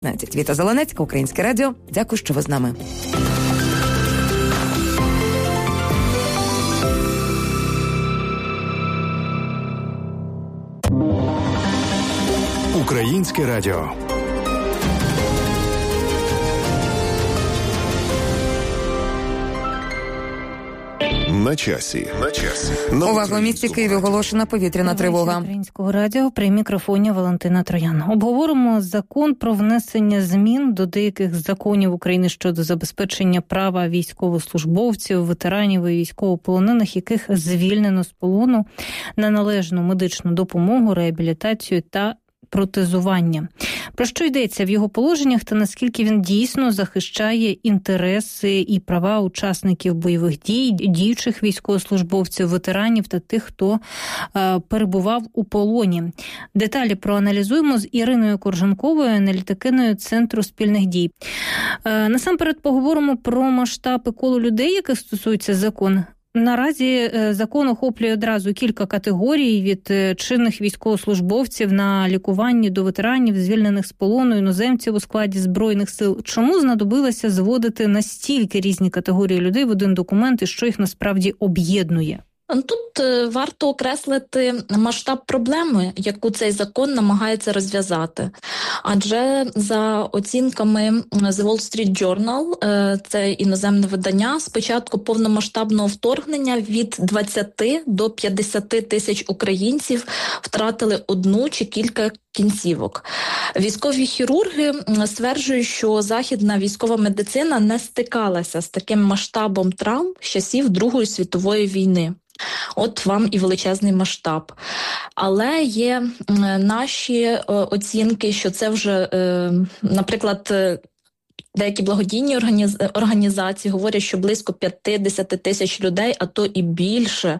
Віта Зеленецька, Українське радіо. Дякую, що ви з нами. Українське радіо. На часі. Увага, у місті Києві оголошена повітряна тривога. Українського радіо, при мікрофоні Валентина Троян. Обговоримо закон про внесення змін до деяких законів України щодо забезпечення права військовослужбовців, ветеранів і військовополонених, яких звільнено з полону, на належну медичну допомогу, реабілітацію та протезування. Про що йдеться в його положеннях та наскільки він дійсно захищає інтереси і права учасників бойових дій, діючих військовослужбовців, ветеранів та тих, хто перебував у полоні. Деталі проаналізуємо з Іриною Корженковою, аналітикиною Центру спільних дій. Насамперед поговоримо про масштаб і коло людей, яких стосується закон. Наразі закон охоплює одразу кілька категорій, від чинних військовослужбовців на лікуванні до ветеранів, звільнених з полону, іноземців у складі Збройних сил. Чому знадобилося зводити настільки різні категорії людей в один документ і що їх насправді об'єднує? Тут варто окреслити масштаб проблеми, яку цей закон намагається розв'язати. Адже за оцінками The Wall Street Journal, це іноземне видання, з початку повномасштабного вторгнення від 20 до 50 тисяч українців втратили одну чи кілька кінцівок. Військові хірурги стверджують, що західна військова медицина не стикалася з таким масштабом травм з часів Другої світової війни. От вам і величезний масштаб. Але є наші оцінки, що це вже, наприклад, деякі благодійні організації говорять, що близько 50 тисяч людей, а то і більше,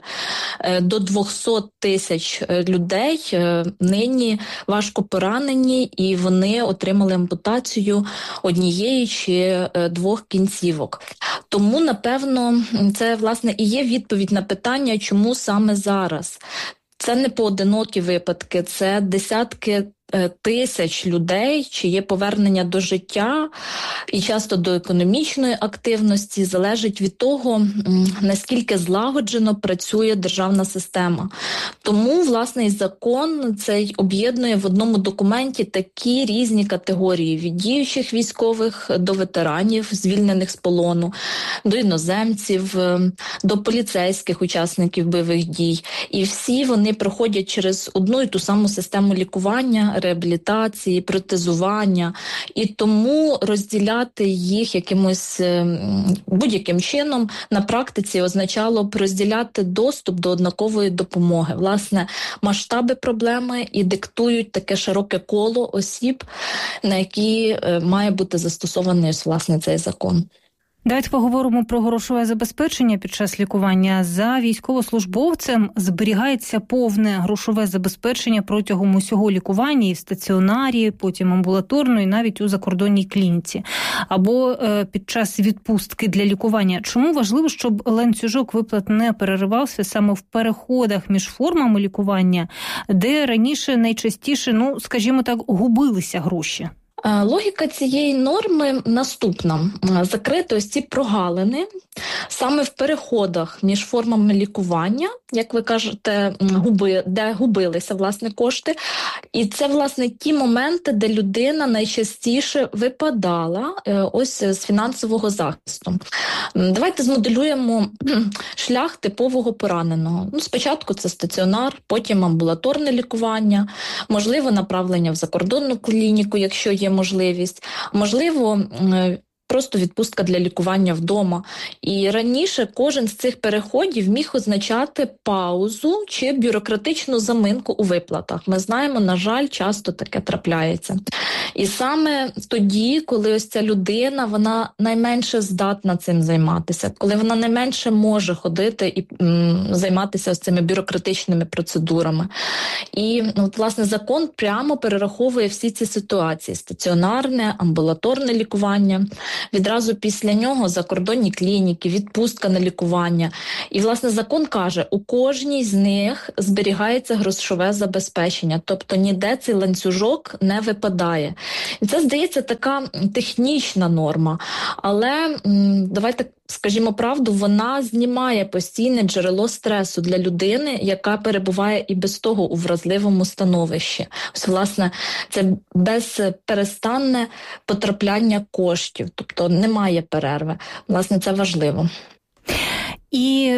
до 200 тисяч людей нині важко поранені, і вони отримали ампутацію однієї чи двох кінцівок. Тому, напевно, це, власне, і є відповідь на питання, чому саме зараз. Це не поодинокі випадки, це десятки тисяч людей, чиє повернення до життя і часто до економічної активності залежить від того, наскільки злагоджено працює державна система. Тому, власне, і закон цей об'єднує в одному документі такі різні категорії: від діючих військових до ветеранів, звільнених з полону, до іноземців, до поліцейських учасників бойових дій. І всі вони проходять через одну і ту саму систему лікування, реабілітації, протезування, і тому розділяти їх якимось будь-яким чином на практиці означало б розділяти доступ до однакової допомоги. Власне, масштаби проблеми і диктують таке широке коло осіб, на які має бути застосований, власне, цей закон. Давайте поговоримо про грошове забезпечення під час лікування. За військовослужбовцем зберігається повне грошове забезпечення протягом усього лікування і в стаціонарі, потім амбулаторно і навіть у закордонній клініці. Або під час відпустки для лікування. Чому важливо, щоб ланцюжок виплат не переривався саме в переходах між формами лікування, де раніше найчастіше, скажімо так, губилися гроші? Логіка цієї норми наступна. Закрити ось ці прогалини саме в переходах між формами лікування, як ви кажете, де губилися, власне, кошти. І це, власне, ті моменти, де людина найчастіше випадала ось з фінансового захисту. Давайте змоделюємо шлях типового пораненого. Спочатку це стаціонар, потім амбулаторне лікування, можливо, направлення в закордонну клініку, якщо є можливість, можливо, просто відпустка для лікування вдома. І раніше кожен з цих переходів міг означати паузу чи бюрократичну заминку у виплатах. Ми знаємо, на жаль, часто таке трапляється. І саме тоді, коли ось ця людина, вона найменше здатна цим займатися, коли вона найменше може ходити і займатися ось цими бюрократичними процедурами. І, власне, закон прямо перераховує всі ці ситуації: стаціонарне, амбулаторне лікування. відразу після нього закордонні клініки, відпустка на лікування. І, власне, закон каже, у кожній з них зберігається грошове забезпечення, тобто ніде цей ланцюжок не випадає. І це, здається, така технічна норма, але давайте скажімо правду, вона знімає постійне джерело стресу для людини, яка перебуває і без того у вразливому становищі. Ось, власне, це безперестанне потрапляння коштів, тобто немає перерви. Власне, це важливо. І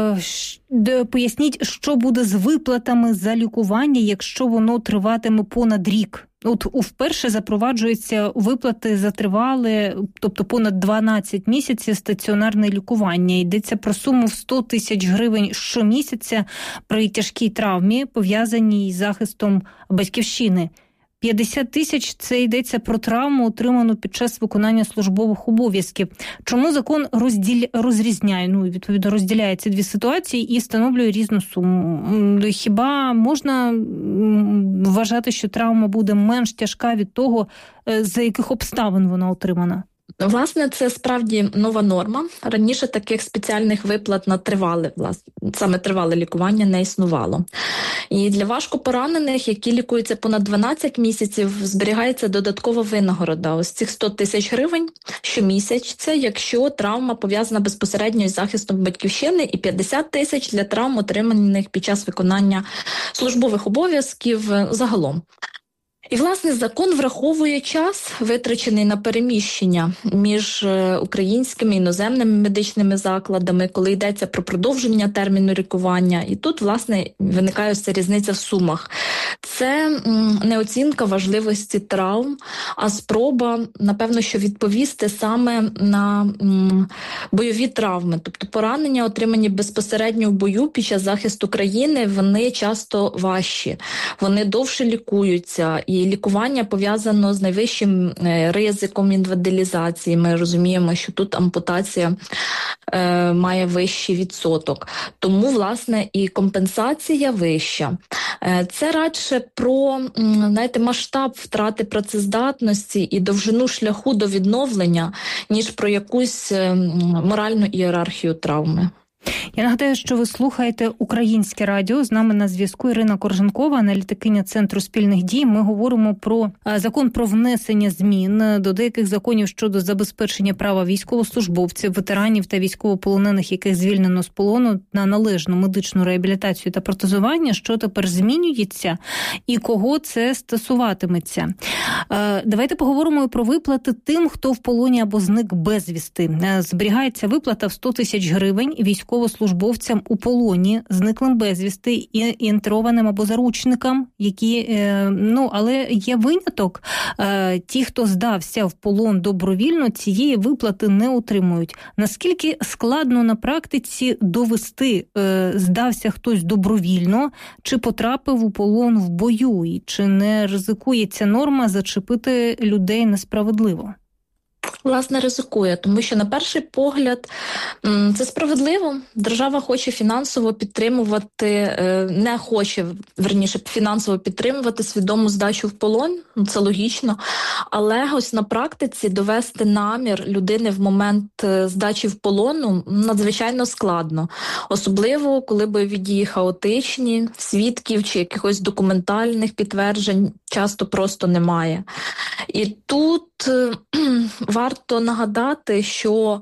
поясніть, що буде з виплатами за лікування, якщо воно триватиме понад рік? От вперше запроваджуються виплати за тривале, тобто понад 12 місяців стаціонарне лікування. Йдеться про суму в 100 тисяч гривень щомісяця при тяжкій травмі, пов'язаній з захистом батьківщини. 50 тисяч – це йдеться про травму, отриману під час виконання службових обов'язків. Чому закон розрізняє, відповідно, розділяє ці дві ситуації і встановлює різну суму? Хіба можна вважати, що травма буде менш тяжка від того, за яких обставин вона отримана? Власне, це справді нова норма. Раніше таких спеціальних виплат на саме тривале лікування не існувало. І для важкопоранених, які лікуються понад 12 місяців, зберігається додаткова винагорода. Ось цих 100 тисяч гривень щомісяця, якщо травма пов'язана безпосередньо із захистом батьківщини, і 50 тисяч для травм, отриманих під час виконання службових обов'язків загалом. І, власне, закон враховує час, витрачений на переміщення між українськими і іноземними медичними закладами, коли йдеться про продовження терміну лікування. І тут, власне, виникає ось ця різниця в сумах. Це не оцінка важливості травм, а спроба, напевно, що відповісти саме на бойові травми. Тобто поранення, отримані безпосередньо в бою під час захисту країни, вони часто важчі, вони довше лікуються. І лікування пов'язано з найвищим ризиком інвалідизації. Ми розуміємо, що тут ампутація має вищий відсоток. Тому, власне, і компенсація вища. Це радше про, масштаб втрати працездатності і довжину шляху до відновлення, ніж про якусь моральну ієрархію травми. Я нагадаю, що ви слухаєте Українське радіо. З нами на зв'язку Ірина Корженкова, аналітикиня Центру спільних дій. Ми говоримо про закон про внесення змін до деяких законів щодо забезпечення права військовослужбовців, ветеранів та військовополонених, яких звільнено з полону, на належну медичну реабілітацію та протезування, що тепер змінюється і кого це стосуватиметься. Давайте поговоримо про виплати тим, хто в полоні або зник безвісти. Зберігається виплата в 100 тисяч гривень військовослужбовцям у полоні, зниклим безвісти і інтерованим або заручникам, які, але є виняток. Ті, хто здався в полон добровільно, цієї виплати не отримують. Наскільки складно на практиці довести, здався хтось добровільно, чи потрапив у полон в бою, і чи не ризикує ця норма зачепити людей несправедливо? Власне, ризикує, тому що на перший погляд це справедливо. Держава хоче фінансово підтримувати, фінансово підтримувати свідому здачу в полон, це логічно. Але ось на практиці довести намір людини в момент здачі в полон надзвичайно складно. Особливо, коли бойові дії хаотичні, свідків чи якихось документальних підтверджень часто просто немає. І тут варто нагадати, що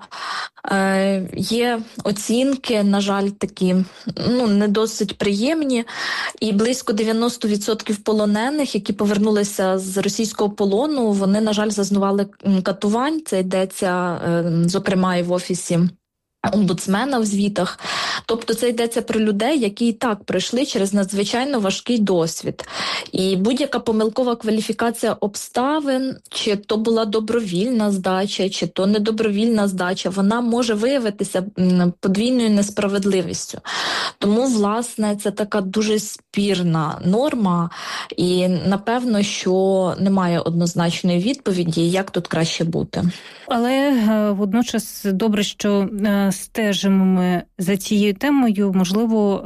є оцінки, на жаль, такі не досить приємні, і близько 90% полонених, які повернулися з російського полону, вони, на жаль, зазнавали катувань. Це йдеться, зокрема, і в офісі омбудсмена в звітах. Тобто це йдеться про людей, які і так пройшли через надзвичайно важкий досвід. І будь-яка помилкова кваліфікація обставин, чи то була добровільна здача, чи то недобровільна здача, вона може виявитися подвійною несправедливістю. Тому, власне, це така дуже спірна норма, і напевно, що немає однозначної відповіді, як тут краще бути. Але водночас добре, що стежимо ми за цією темою. Можливо,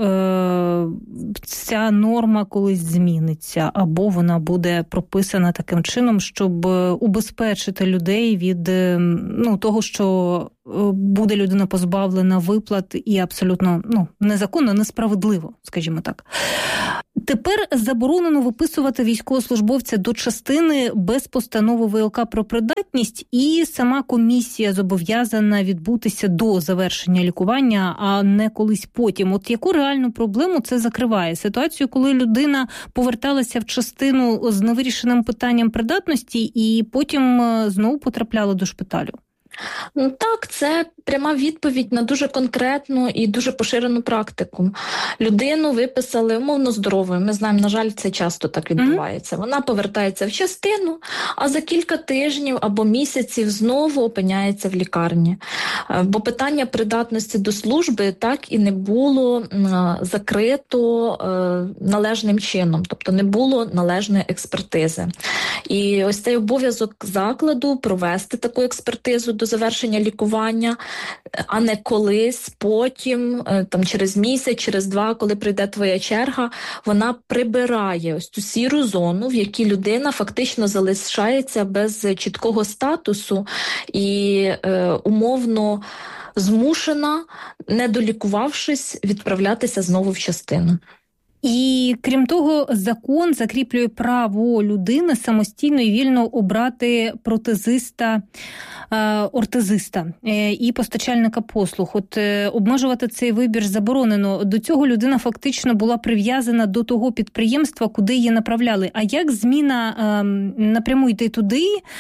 ця норма колись зміниться, або вона буде прописана таким чином, щоб убезпечити людей від того, що буде людина позбавлена виплат і абсолютно незаконно, несправедливо, скажімо так. Тепер заборонено виписувати військовослужбовця до частини без постанови ВЛК про придатність, і сама комісія зобов'язана відбутися до завершення лікування, а не колись потім. От яку реальну проблему це закриває? Ситуацію, коли людина поверталася в частину з невирішеним питанням придатності і потім знову потрапляла до шпиталю? Так, це пряма відповідь на дуже конкретну і дуже поширену практику. Людину виписали умовно здоровою. Ми знаємо, на жаль, це часто так відбувається. Вона повертається в частину, а за кілька тижнів або місяців знову опиняється в лікарні. Бо питання придатності до служби так і не було закрито належним чином, тобто не було належної експертизи. І ось цей обов'язок закладу провести таку експертизу до завершення лікування, а не колись, потім, через місяць, через 2, коли прийде твоя черга, вона прибирає ось цю сіру зону, в якій людина фактично залишається без чіткого статусу і умовно змушена, не долікувавшись, відправлятися знову в частину. І, крім того, закон закріплює право людини самостійно і вільно обрати протезиста, ортезиста і постачальника послуг. От обмежувати цей вибір заборонено. До цього людина фактично була прив'язана до того підприємства, куди її направляли. А як зміна напряму йти туди,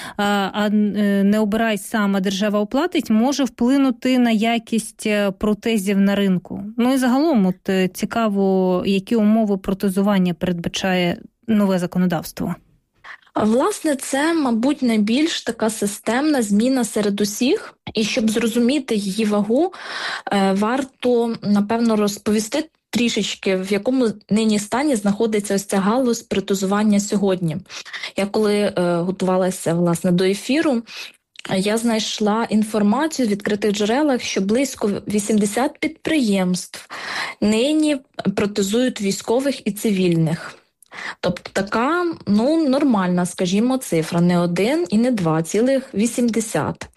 а не обирай сам, а держава оплатить, може вплинути на якість протезів на ринку? Ну і загалом, от цікаво, які умови протезування передбачає нове законодавство? Власне, це, мабуть, найбільш така системна зміна серед усіх. І щоб зрозуміти її вагу, варто, напевно, розповісти трішечки, в якому нині стані знаходиться ось ця галузь протезування сьогодні. Я коли готувалася, власне, до ефіру, я знайшла інформацію в відкритих джерелах, що близько 80 підприємств нині протезують військових і цивільних. Тобто така, нормальна, скажімо, цифра, не 1 і не 2, цілих 80.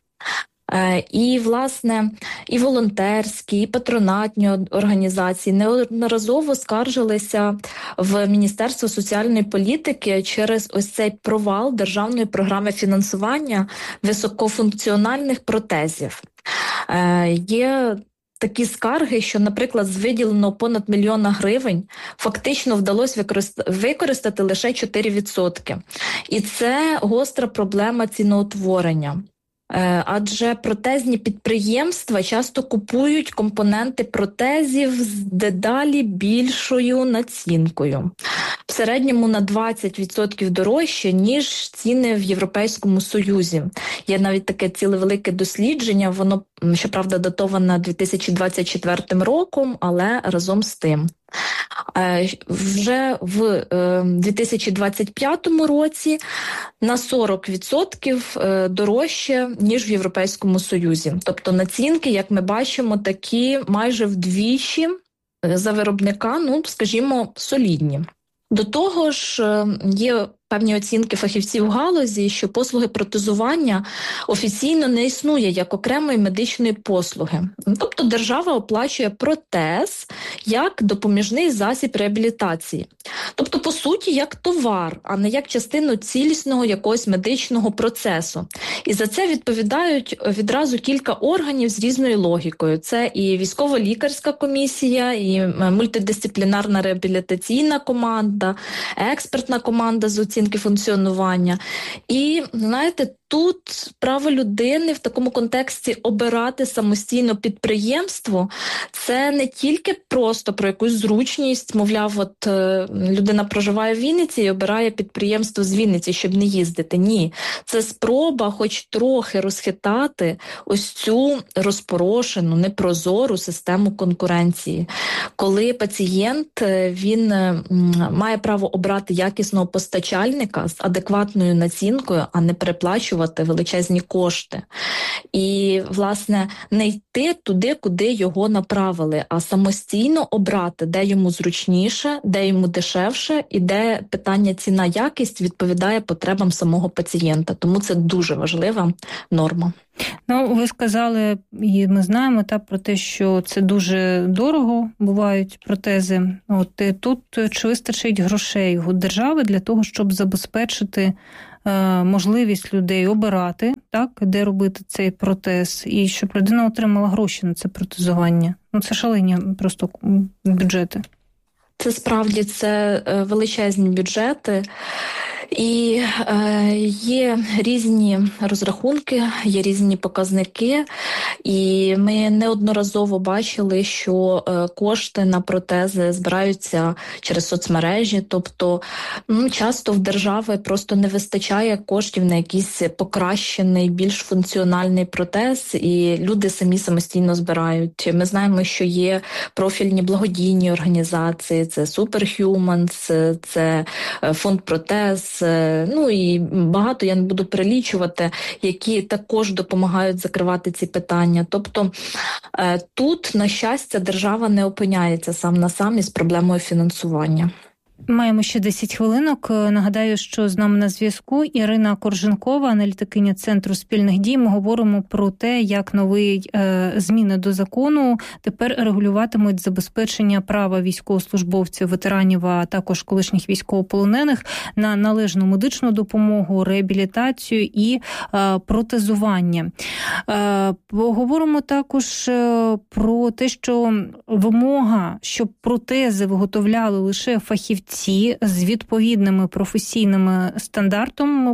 І, власне, і волонтерські, і патронатні організації неодноразово скаржилися в Міністерство соціальної політики через ось цей провал державної програми фінансування високофункціональних протезів. Є такі скарги, що, наприклад, з виділеного понад 1 мільйон гривень фактично вдалося використати лише 4%. І це гостра проблема ціноутворення. Адже протезні підприємства часто купують компоненти протезів з дедалі більшою націнкою. В середньому на 20% дорожче, ніж ціни в Європейському Союзі. Є навіть таке ціле велике дослідження, воно, щоправда, датоване 2024 роком, але разом з тим. Вже в 2025 році на 40% дорожче, ніж в Європейському Союзі. Тобто націнки, як ми бачимо, такі майже вдвічі за виробника, скажімо, солідні. До того ж, є певні оцінки фахівців в галузі, що послуги протезування офіційно не існує як окремої медичної послуги. Тобто держава оплачує протез як допоміжний засіб реабілітації. Тобто, по суті, як товар, а не як частину цілісного якогось медичного процесу. І за це відповідають відразу кілька органів з різною логікою. Це і військово-лікарська комісія, і мультидисциплінарна реабілітаційна команда, експертна команда з оцінки функціонування. І, знаєте, тут право людини в такому контексті обирати самостійно підприємство – це не тільки просто про якусь зручність, мовляв, от людина проживає в Вінниці і обирає підприємство з Вінниці, щоб не їздити. Ні, це спроба хоч трохи розхитати ось цю розпорошену, непрозору систему конкуренції. Коли пацієнт, він має право обрати якісного постачальника з адекватною націнкою, а не переплачувати витрачувати величезні кошти. І, власне, не йти туди, куди його направили, а самостійно обрати, де йому зручніше, де йому дешевше і де питання ціна-якість відповідає потребам самого пацієнта. Тому це дуже важлива норма. Ну, ви сказали, і ми знаємо про те, що це дуже дорого бувають протези. От тут чи вистачить грошей у держави для того, щоб забезпечити можливість людей обирати, де робити цей протез, і щоб людина отримала гроші на це протезування? Ну, це шалені просто бюджети. Це справді величезні бюджети. І є різні розрахунки, є різні показники, і ми неодноразово бачили, що кошти на протези збираються через соцмережі, тобто часто в держави просто не вистачає коштів на якийсь покращений, більш функціональний протез, і люди самостійно збирають. Ми знаємо, що є профільні благодійні організації, це Superhumans, це фонд протез, ну і багато, я не буду перелічувати, які також допомагають закривати ці питання. Тобто тут, на щастя, держава не опиняється сам на сам із проблемою фінансування. Маємо ще 10 хвилинок. Нагадаю, що з нами на зв'язку Ірина Корженкова, аналітикиня Центру спільних дій. Ми говоримо про те, як нові зміни до закону тепер регулюватимуть забезпечення права військовослужбовців, ветеранів, а також колишніх військовополонених на належну медичну допомогу, реабілітацію і протезування. Поговоримо також про те, що вимога, щоб протези виготовляли лише фахівці з відповідними професійними стандартами,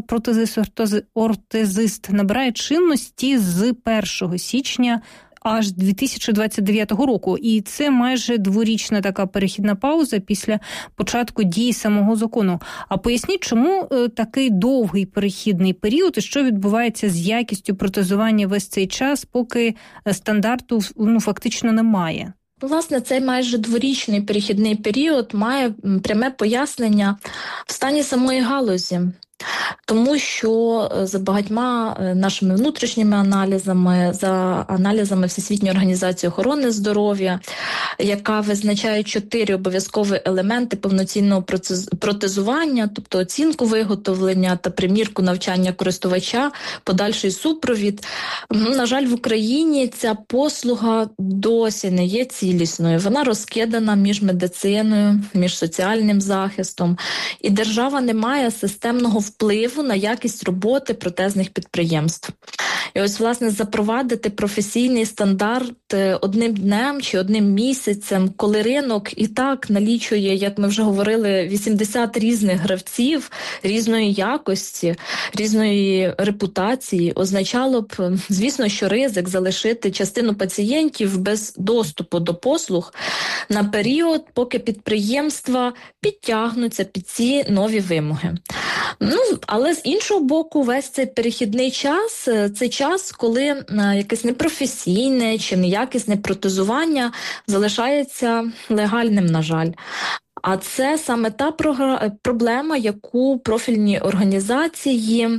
протезист набирає чинності з 1 січня аж 2029 року. І це майже дворічна така перехідна пауза після початку дії самого закону. А поясніть, чому такий довгий перехідний період і що відбувається з якістю протезування весь цей час, поки стандарту фактично немає? Власне, цей майже дворічний перехідний період має пряме пояснення в стані самої галузі. Тому що за багатьма нашими внутрішніми аналізами, за аналізами Всесвітньої організації охорони здоров'я, яка визначає 4 обов'язкові елементи повноцінного протезування, тобто оцінку виготовлення та примірку навчання користувача, подальший супровід. На жаль, в Україні ця послуга досі не є цілісною. Вона розкидана між медициною, між соціальним захистом, і держава не має системного впливу на якість роботи протезних підприємств. І ось, власне, запровадити професійний стандарт одним днем чи одним місяцем, коли ринок і так налічує, як ми вже говорили, 80 різних гравців, різної якості, різної репутації, означало б, звісно, що ризик залишити частину пацієнтів без доступу до послуг на період, поки підприємства підтягнуться під ці нові вимоги. Але з іншого боку, весь цей перехідний час – це час, коли якесь непрофесійне чи неякісне протезування залишається легальним, на жаль. А це саме та проблема, яку профільні організації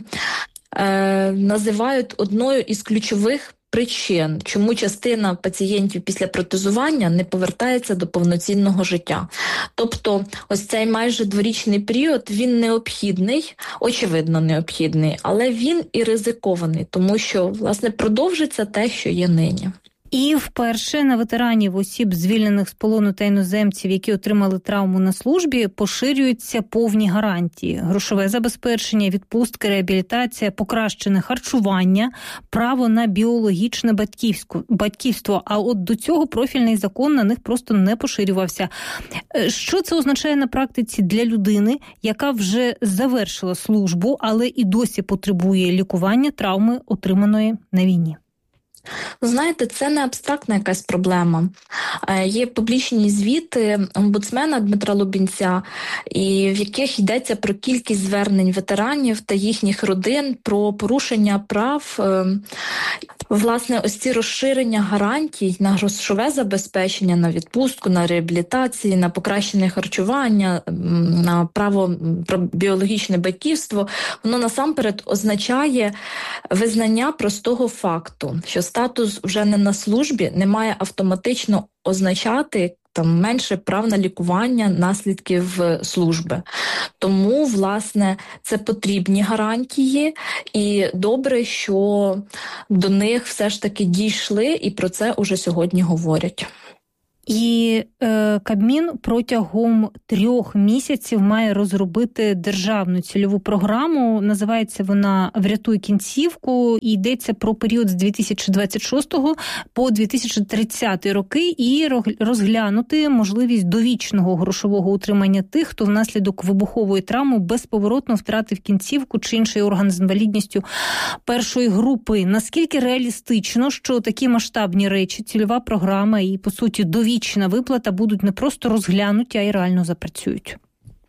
називають одною із ключових причин, чому частина пацієнтів після протезування не повертається до повноцінного життя. Тобто ось цей майже дворічний період, він необхідний, очевидно необхідний, але він і ризикований, тому що, власне, продовжиться те, що є нині. І вперше на ветеранів, осіб, звільнених з полону та іноземців, які отримали травму на службі, поширюються повні гарантії. Грошове забезпечення, відпустки, реабілітація, покращене харчування, право на біологічне батьківство. А от до цього профільний закон на них просто не поширювався. Що це означає на практиці для людини, яка вже завершила службу, але і досі потребує лікування травми, отриманої на війні? Знаєте, це не абстрактна якась проблема. Є публічні звіти омбудсмена Дмитра Лубінця, і в яких йдеться про кількість звернень ветеранів та їхніх родин про порушення прав Власне, ось ці розширення гарантій на грошове забезпечення, на відпустку, на реабілітації, на покращене харчування, на право про біологічне батьківство, воно насамперед означає визнання простого факту, що статус вже не на службі не має автоматично означати менше прав на лікування наслідків служби. Тому, власне, це потрібні гарантії, і добре, що до них все ж таки дійшли, і про це уже сьогодні говорять. І Кабмін протягом 3 місяців має розробити державну цільову програму. Називається вона «Врятуй кінцівку». І йдеться про період з 2026 по 2030 роки і розглянути можливість довічного грошового утримання тих, хто внаслідок вибухової травми безповоротно втратив кінцівку чи інший орган з інвалідністю першої групи. Наскільки реалістично, що такі масштабні речі, цільова програма і, по суті, довічна виплата будуть не просто розглянуті, а й реально запрацюють?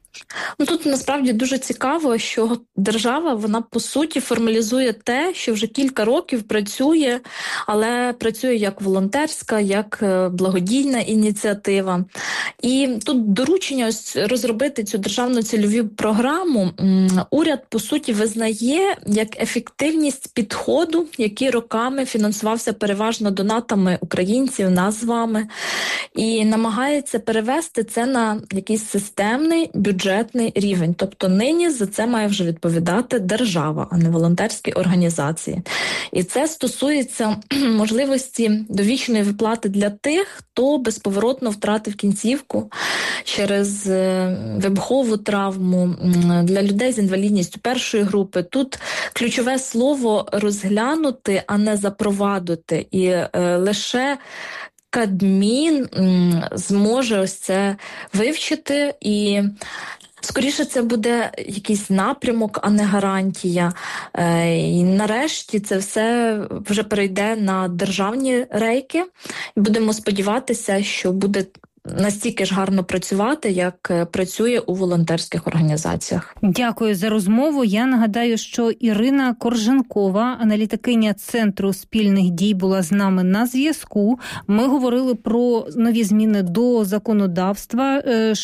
Тут насправді дуже цікаво, що держава, вона по суті формалізує те, що вже кілька років працює, але працює як волонтерська, як благодійна ініціатива. І тут доручення розробити цю державну цільову програму уряд по суті визнає як ефективність підходу, який роками фінансувався переважно донатами українців, нас з вами, і намагається перевести це на якийсь системний бюджетний рівень. Тобто нині за це має вже відповідати держава, а не волонтерські організації. І це стосується можливості довічної виплати для тих, хто безповоротно втратив кінцівку через вибухову травму, для людей з інвалідністю першої групи. Тут ключове слово «розглянути», а не «запровадити». І лише Кабмін зможе ось це вивчити, і скоріше це буде якийсь напрямок, а не гарантія. І нарешті це все вже перейде на державні рейки. Будемо сподіватися, що буде настільки ж гарно працювати, як працює у волонтерських організаціях. Дякую за розмову. Я нагадаю, що Ірина Корженкова, аналітикиня Центру спільних дій, була з нами на зв'язку. Ми говорили про нові зміни до законодавства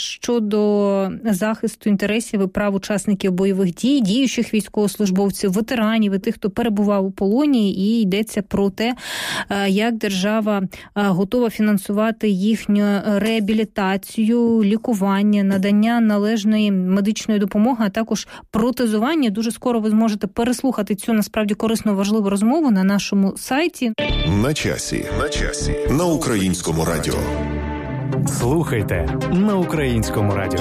щодо захисту інтересів і прав учасників бойових дій, діючих військовослужбовців, ветеранів і тих, хто перебував у полоні. І йдеться про те, як держава готова фінансувати їхню реабілітацію, лікування, надання належної медичної допомоги, а також протезування. Дуже скоро ви зможете переслухати цю, насправді, корисну, важливу розмову на нашому сайті. На часі. На Українському радіо. Слухайте на Українському радіо.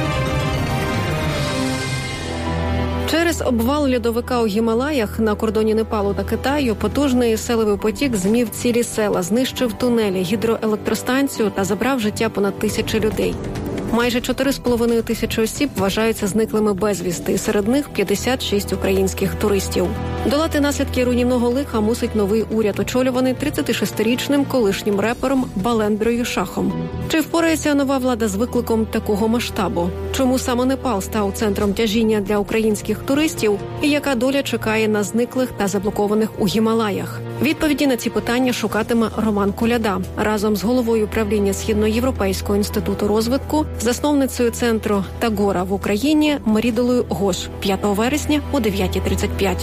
Через обвал льодовика у Гімалаях на кордоні Непалу та Китаю потужний селевий потік змів цілі села, знищив тунелі, гідроелектростанцію та забрав життя понад 1000 людей. Майже 4,5 тисячі осіб вважаються зниклими безвісти, і серед них 56 українських туристів. Долати наслідки руйнівного лиха мусить новий уряд, очолюваний 36-річним колишнім репером Балендерою Шахом. Чи впорається нова влада з викликом такого масштабу? Чому саме Непал став центром тяжіння для українських туристів? І яка доля чекає на зниклих та заблокованих у Гімалаях? Відповіді на ці питання шукатиме Роман Коляда разом з головою управління Східноєвропейського інституту розвитку, засновницею центру Тагора в Україні Марідолою Гош 5 вересня о 9:35.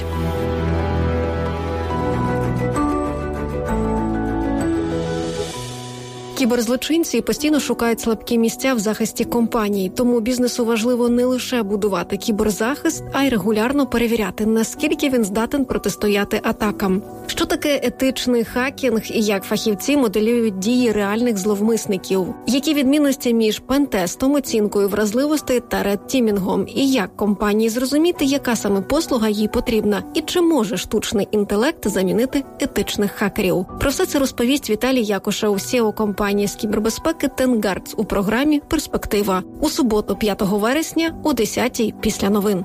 Кіберзлочинці постійно шукають слабкі місця в захисті компаній, тому бізнесу важливо не лише будувати кіберзахист, а й регулярно перевіряти, наскільки він здатен протистояти атакам. Що таке етичний хакінг і як фахівці моделюють дії реальних зловмисників? Які відмінності між пентестом, оцінкою вразливостей та редтімінгом? І як компанії зрозуміти, яка саме послуга їй потрібна? І чи може штучний інтелект замінити етичних хакерів? Про все це розповість Віталій Якушев, CEO компанії з кібербезпеки Тенгардс у програмі «Перспектива» у суботу 5 вересня о 10:00 після новин.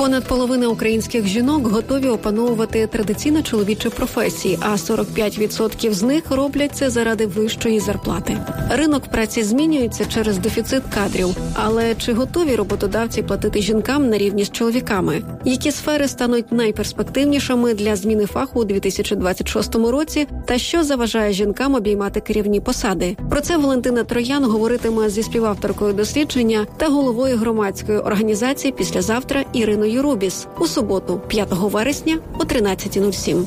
Понад половина українських жінок готові опановувати традиційно чоловічі професії, а 45% з них роблять це заради вищої зарплати. Ринок праці змінюється через дефіцит кадрів. Але чи готові роботодавці платити жінкам на рівні з чоловіками? Які сфери стануть найперспективнішими для зміни фаху у 2026 році? Та що заважає жінкам обіймати керівні посади? Про це Валентина Троян говоритиме зі співавторкою дослідження та головою громадської організації «Післязавтра» Іриною Рубіс у суботу, 5 вересня о 13:07.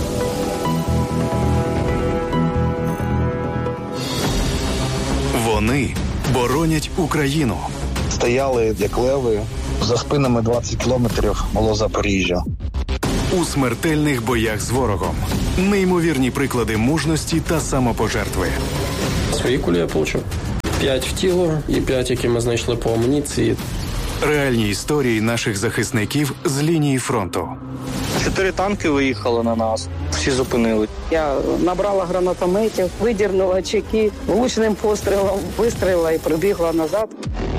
Вони боронять Україну. Стояли, як леви, за спинами 20 кілометрів було Запоріжжя. У смертельних боях з ворогом. Неймовірні приклади мужності та самопожертви. Свої кулі я отримав. 5 в тіло і 5, які ми знайшли по амуніції. Реальні історії наших захисників з лінії фронту. 4 танки виїхали на нас, всі зупинили. Я набрала гранатометів, видірнула чеки, влучним пострілом вистрілила і прибігла назад.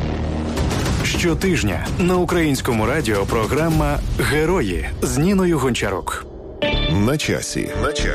Щотижня на Українському радіо програма «Герої» з Ніною Гончарук. На часі.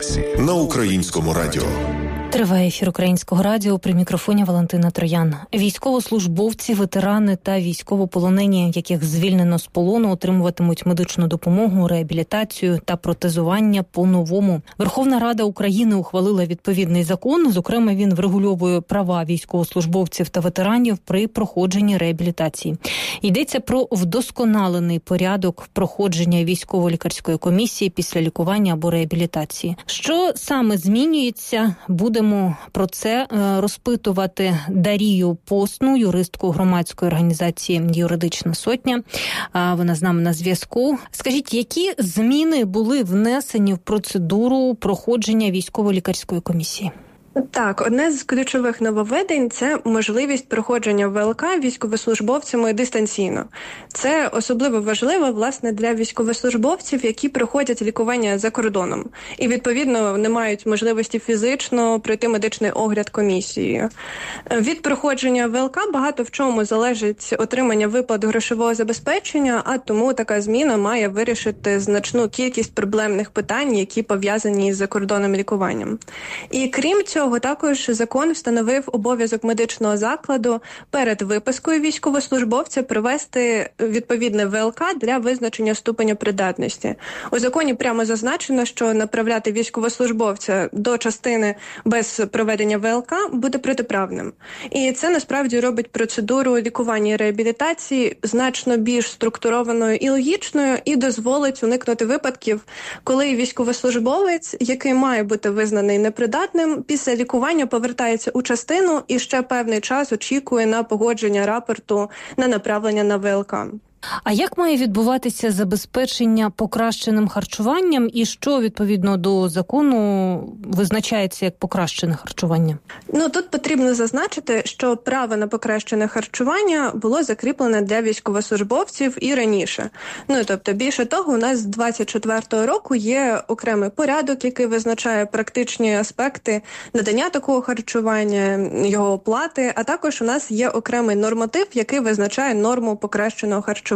На Українському радіо. Триває ефір Українського радіо, при мікрофоні Валентина Троян. Військовослужбовці, ветерани та військовополонені, яких звільнено з полону, отримуватимуть медичну допомогу, реабілітацію та протезування по-новому. Верховна Рада України ухвалила відповідний закон. Зокрема, він врегульовує права військовослужбовців та ветеранів при проходженні реабілітації. Йдеться про вдосконалений порядок проходження військово-лікарської комісії після лікування або реабілітації. Що саме змінюється, буде про це розпитувати Дарію Постну, юристку громадської організації «Юридична сотня». Вона з нами на зв'язку. Скажіть, які зміни були внесені в процедуру проходження військово-лікарської комісії? Так, одне з ключових нововведень – це можливість проходження ВЛК військовослужбовцями дистанційно. Це особливо важливо, власне, для військовослужбовців, які проходять лікування за кордоном і, відповідно, не мають можливості фізично пройти медичний огляд комісією. Від проходження ВЛК багато в чому залежить отримання виплат грошового забезпечення, а тому така зміна має вирішити значну кількість проблемних питань, які пов'язані з закордонним лікуванням. І крім цього, також закон встановив обов'язок медичного закладу перед випискою військовослужбовця провести відповідне ВЛК для визначення ступеня придатності. У законі прямо зазначено, що направляти військовослужбовця до частини без проведення ВЛК буде протиправним. І це насправді робить процедуру лікування і реабілітації значно більш структурованою і логічною і дозволить уникнути випадків, коли військовослужбовець, який має бути визнаний непридатним, після лікування повертається у частину і ще певний час очікує на погодження рапорту на направлення на ВЛК. А як має відбуватися забезпечення покращеним харчуванням і що, відповідно до закону, визначається як покращене харчування? Тут потрібно зазначити, що право на покращене харчування було закріплене для військовослужбовців і раніше. Тобто, більше того, у нас з 24-го року є окремий порядок, який визначає практичні аспекти надання такого харчування, його оплати, а також у нас є окремий норматив, який визначає норму покращеного харчування.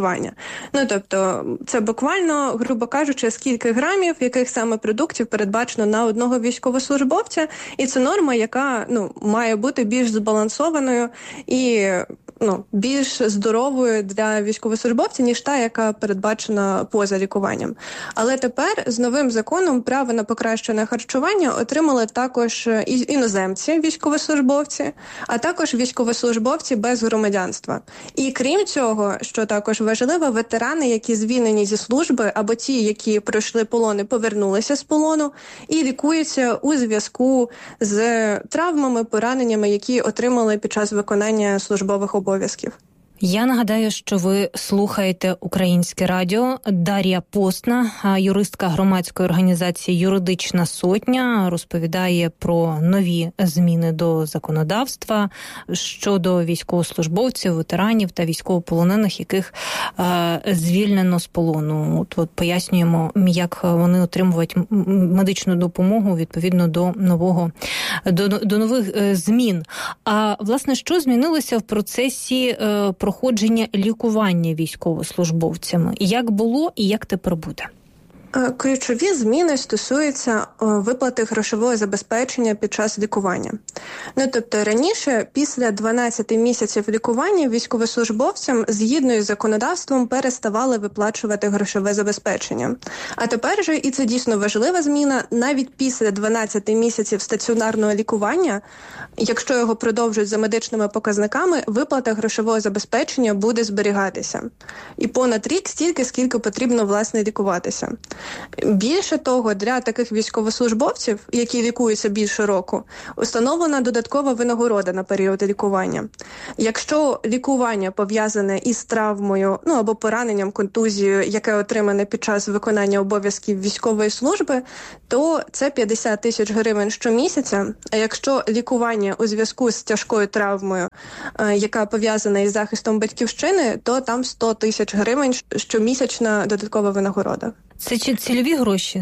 Тобто, це буквально, грубо кажучи, скільки грамів, яких саме продуктів передбачено на одного військовослужбовця, і це норма, яка має бути більш збалансованою і більш здоровою для військовослужбовців, ніж та, яка передбачена поза лікуванням. Але тепер з новим законом право на покращене харчування отримали також і іноземці, військовослужбовці, а також військовослужбовці без громадянства. І крім цього, що також важливо, ветерани, які звільнені зі служби, або ті, які пройшли полон і повернулися з полону, і лікуються у зв'язку з травмами, пораненнями, які отримали під час виконання службових обов'язків. Я нагадаю, що ви слухаєте Українське радіо. Дар'я Постна, юристка громадської організації «Юридична сотня», розповідає про нові зміни до законодавства щодо військовослужбовців, ветеранів та військовополонених, яких звільнено з полону. От пояснюємо, як вони отримують медичну допомогу відповідно до нових змін. А, власне, що змінилося в процесі проходження лікування військовослужбовцями? Як було і як тепер буде? Ключові зміни стосуються виплати грошового забезпечення під час лікування. Тобто раніше, після 12 місяців лікування, військовослужбовцям згідно із законодавством переставали виплачувати грошове забезпечення. А тепер же, і це дійсно важлива зміна, навіть після 12 місяців стаціонарного лікування, якщо його продовжують за медичними показниками, виплата грошового забезпечення буде зберігатися. І понад рік стільки, скільки потрібно, власне, лікуватися. Більше того, для таких військовослужбовців, які лікуються більше року, установлена додаткова винагорода на період лікування. Якщо лікування пов'язане із травмою, або пораненням, контузією, яке отримане під час виконання обов'язків військової служби, то це 50 тисяч гривень щомісяця. А якщо лікування у зв'язку з тяжкою травмою, яка пов'язана із захистом батьківщини, то там 100 тисяч гривень щомісячна додаткова винагорода. Це чи цільові гроші?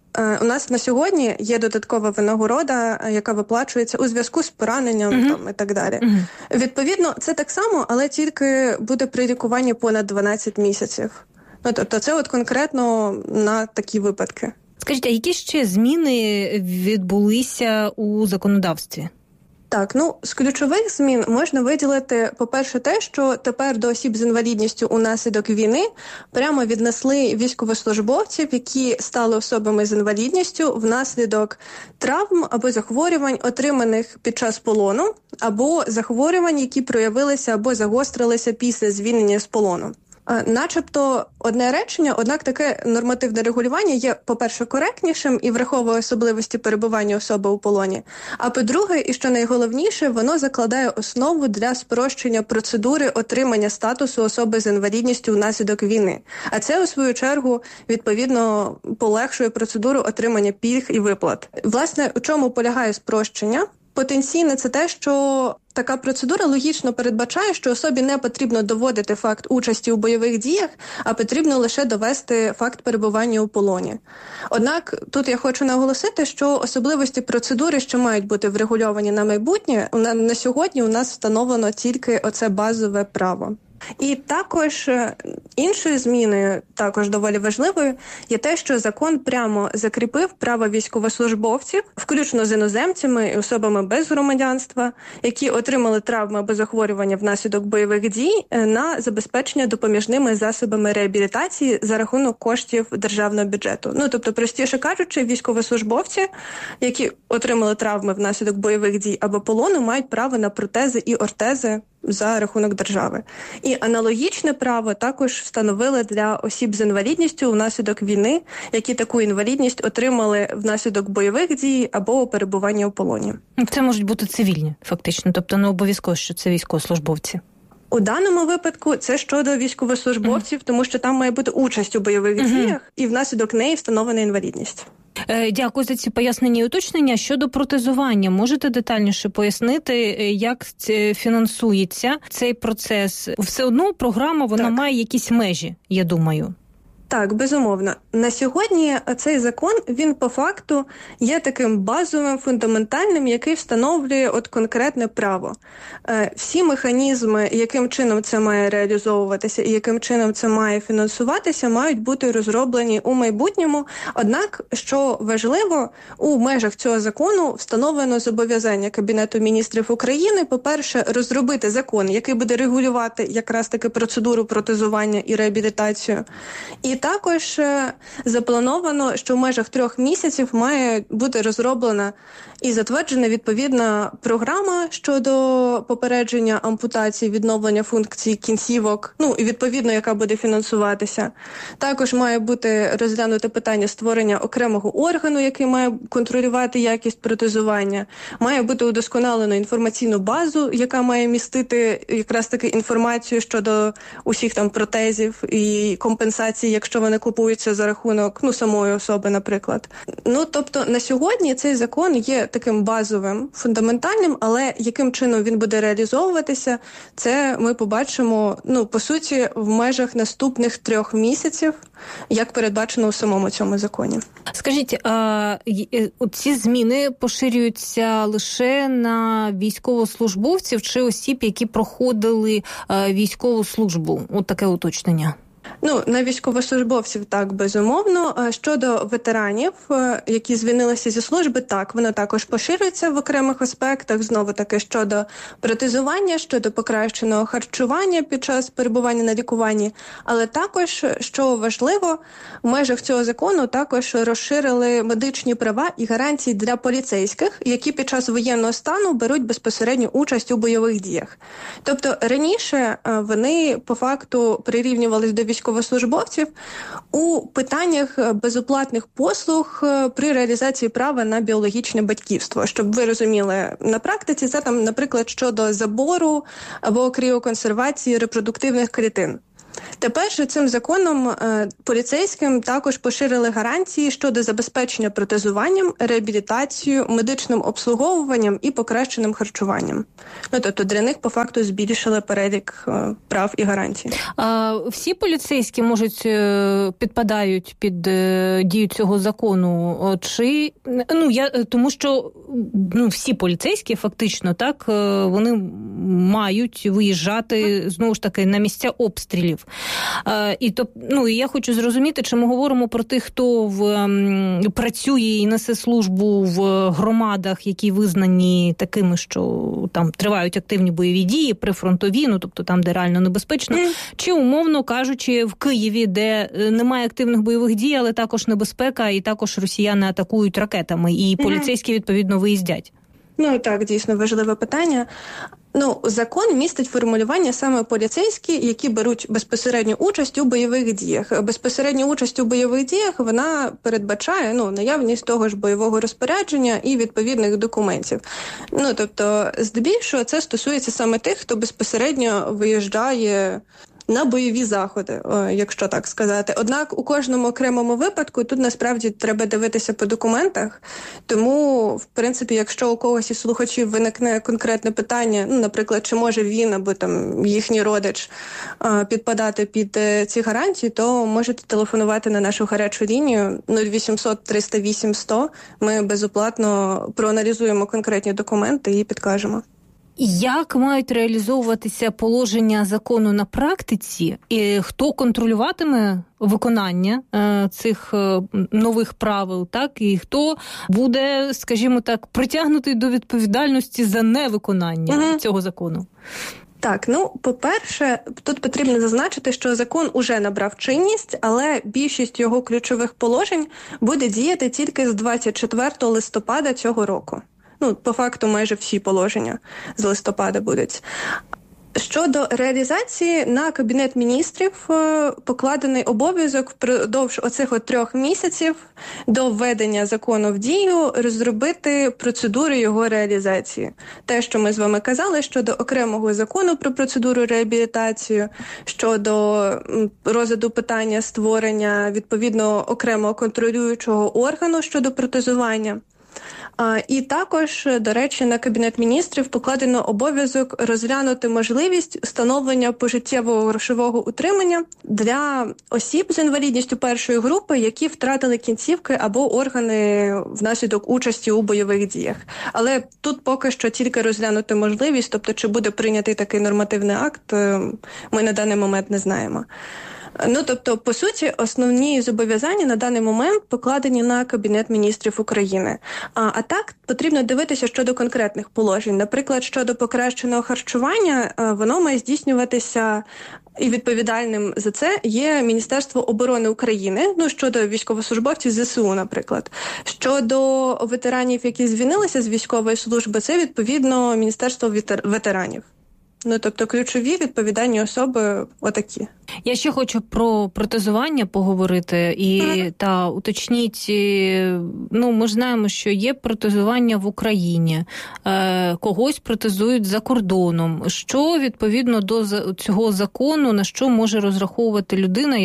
У нас на сьогодні є додаткова винагорода, яка виплачується у зв'язку з пораненням і так далі. Відповідно, це так само, але тільки буде при лікуванні понад 12 місяців. Тобто це конкретно на такі випадки. Скажіть, а які ще зміни відбулися у законодавстві? Так, з ключових змін можна виділити, по-перше, те, що тепер до осіб з інвалідністю унаслідок війни прямо віднесли військовослужбовців, які стали особами з інвалідністю внаслідок травм або захворювань, отриманих під час полону, або захворювань, які проявилися або загострилися після звільнення з полону. Начебто одне речення, однак таке нормативне регулювання є, по-перше, коректнішим і враховує особливості перебування особи у полоні. А по-друге, і що найголовніше, воно закладає основу для спрощення процедури отримання статусу особи з інвалідністю внаслідок війни. А це, у свою чергу, відповідно, полегшує процедуру отримання пільг і виплат. Власне, у чому полягає спрощення? Потенційне це те, що така процедура логічно передбачає, що особі не потрібно доводити факт участі у бойових діях, а потрібно лише довести факт перебування у полоні. Однак тут я хочу наголосити, що особливості процедури, що мають бути врегульовані на майбутнє, на сьогодні у нас встановлено тільки оце базове право. І також іншою зміною, також доволі важливою, є те, що закон прямо закріпив право військовослужбовців, включно з іноземцями і особами без громадянства, які отримали травми або захворювання внаслідок бойових дій, на забезпечення допоміжними засобами реабілітації за рахунок коштів державного бюджету. Тобто, простіше кажучи, військовослужбовці, які отримали травми внаслідок бойових дій або полону, мають право на протези і ортези за рахунок держави. І аналогічне право також встановили для осіб з інвалідністю внаслідок війни, які таку інвалідність отримали внаслідок бойових дій або перебування у полоні. Це можуть бути цивільні, фактично, тобто не обов'язково, що це військовослужбовці. У даному випадку це щодо військовослужбовців, тому що там має бути участь у бойових діях і внаслідок неї встановлена інвалідність. Дякую за ці пояснення і уточнення. Щодо протезування, можете детальніше пояснити, як фінансується цей процес? Все одно програма, вона має якісь межі, я думаю. Так, безумовно. На сьогодні цей закон, він по факту є таким базовим, фундаментальним, який встановлює конкретне право. Всі механізми, яким чином це має реалізовуватися і яким чином це має фінансуватися, мають бути розроблені у майбутньому. Однак, що важливо, у межах цього закону встановлено зобов'язання Кабінету міністрів України, по-перше, розробити закон, який буде регулювати якраз таки процедуру протезування і реабілітацію. І також заплановано, що в межах 3 місяців має бути розроблена і затверджена відповідна програма щодо попередження ампутації, відновлення функцій кінцівок, і відповідно, яка буде фінансуватися. Також має бути розглянуте питання створення окремого органу, який має контролювати якість протезування. Має бути удосконалено інформаційну базу, яка має містити якраз таки інформацію щодо усіх там протезів і компенсацій, якщо якщо вони купуються за рахунок самої особи, наприклад. Тобто на сьогодні цей закон є таким базовим, фундаментальним, але яким чином він буде реалізовуватися, це ми побачимо, по суті, в межах наступних 3 місяців, як передбачено у самому цьому законі. Скажіть, ці зміни поширюються лише на військовослужбовців чи осіб, які проходили військову службу? От таке уточнення. На військовослужбовців так, безумовно. Щодо ветеранів, які звільнилися зі служби, так, воно також поширюється в окремих аспектах, знову-таки щодо протезування, щодо покращеного харчування під час перебування на лікуванні, але також, що важливо, в межах цього закону також розширили медичні права і гарантії для поліцейських, які під час воєнного стану беруть безпосередню участь у бойових діях. Тобто раніше вони по факту прирівнювались до військовослужбовців у питаннях безоплатних послуг при реалізації права на біологічне батьківство. Щоб ви розуміли, на практиці це там, наприклад, щодо забору або кріоконсервації репродуктивних клітин. Тепер же цим законом поліцейським також поширили гарантії щодо забезпечення протезуванням, реабілітацією, медичним обслуговуванням і покращеним харчуванням. Тобто для них по факту збільшили перелік прав і гарантій. Всі поліцейські підпадають під дію цього закону? Чи тому що всі поліцейські фактично так вони мають виїжджати знову ж таки на місця обстрілів. І я хочу зрозуміти, чи ми говоримо про тих, хто працює і несе службу в громадах, які визнані такими, що там тривають активні бойові дії, прифронтові, тобто там, де реально небезпечно, чи, умовно кажучи, в Києві, де немає активних бойових дій, але також небезпека, і також росіяни атакують ракетами, і поліцейські, відповідно, виїздять. Так, дійсно важливе питання. Закон містить формулювання саме поліцейські, які беруть безпосередню участь у бойових діях. Безпосередню участь у бойових діях, вона передбачає наявність того ж бойового розпорядження і відповідних документів. Тобто, здебільшого, це стосується саме тих, хто безпосередньо виїжджає на бойові заходи, якщо так сказати. Однак у кожному окремому випадку тут насправді треба дивитися по документах, тому, в принципі, якщо у когось із слухачів виникне конкретне питання, наприклад, чи може він або там їхній родич підпадати під ці гарантії, то можете телефонувати на нашу гарячу лінію 0800 308 100. Ми безоплатно проаналізуємо конкретні документи і підкажемо. Як мають реалізовуватися положення закону на практиці? І хто контролюватиме виконання цих нових правил, так? І хто буде, скажімо так, притягнутий до відповідальності за невиконання цього закону? Так, по-перше, тут потрібно зазначити, що закон уже набрав чинність, але більшість його ключових положень буде діяти тільки з 24 листопада цього року. По факту майже всі положення з листопада будуть. Щодо реалізації, на Кабінет міністрів покладений обов'язок впродовж оцих 3 місяців до введення закону в дію розробити процедури його реалізації. Те, що ми з вами казали, щодо окремого закону про процедуру реабілітації, щодо розгляду питання створення відповідно окремого контролюючого органу щодо протезування. І також, до речі, на Кабінет міністрів покладено обов'язок розглянути можливість встановлення пожиттєвого грошового утримання для осіб з інвалідністю першої групи, які втратили кінцівки або органи внаслідок участі у бойових діях. Але тут поки що тільки розглянути можливість, тобто чи буде прийнятий такий нормативний акт, ми на даний момент не знаємо. Тобто, по суті, основні зобов'язання на даний момент покладені на Кабінет міністрів України. А так, потрібно дивитися щодо конкретних положень. Наприклад, щодо покращеного харчування, воно має здійснюватися, і відповідальним за це є Міністерство оборони України, щодо військовослужбовців ЗСУ, наприклад. Щодо ветеранів, які звільнилися з військової служби, це, відповідно, Міністерство ветеранів. Ну, тобто ключові відповідальні особи отакі. Я ще хочу про протезування поговорити та уточніть, ми ж знаємо, що є протезування в Україні, когось протезують за кордоном. Що відповідно до цього закону, на що може розраховувати людина,